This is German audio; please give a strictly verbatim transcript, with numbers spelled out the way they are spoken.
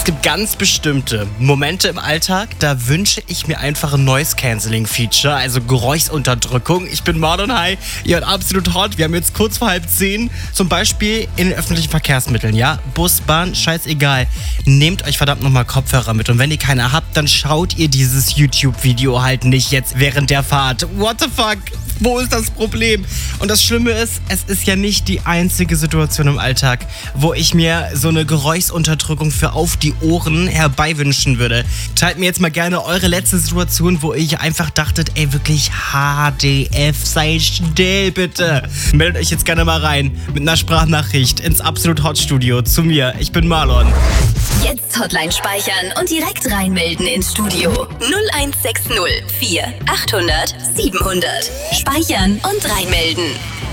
gibt ganz bestimmte Momente im Alltag, da wünsche ich mir einfach ein Noise-Canceling-Feature, also Geräuschsunterdrückung. Ich bin Marlon, hi, ihr hört absolut hot. Wir haben jetzt kurz vor halb zehn, zum Beispiel in den öffentlichen Verkehrsmitteln, ja, Bus, Bahn, scheißegal. Nehmt euch verdammt nochmal Kopfhörer mit und wenn ihr keine habt, dann schaut ihr dieses YouTube-Video halt nicht jetzt während der Fahrt. What the fuck? Wo ist das Problem? Und das Schlimme ist, es ist ja nicht die einzige Situation im Alltag, wo ich mir so eine Geräuschsunterdrückung für auf die Ohren herbeiwünschen würde. Teilt mir jetzt mal gerne eure letzte Situation, wo ihr einfach dachtet, ey, wirklich H D F, sei still bitte. Meldet euch jetzt gerne mal rein mit einer Sprachnachricht ins Absolut Hot Studio zu mir. Ich bin Marlon. Jetzt Hotline speichern und direkt reinmelden ins Studio. null eins sechs null vier achthundert siebenhundert. Speichern und reinmelden.